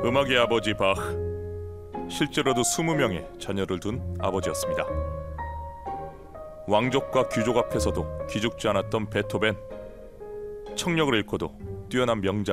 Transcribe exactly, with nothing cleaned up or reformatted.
음악의 아버지 바흐, 실제로도 스무 명의 자녀를 둔 아버지였습니다. 왕족과 귀족 앞에서도 기죽지 않았던 베토벤, 청력을 잃고도 뛰어난 명작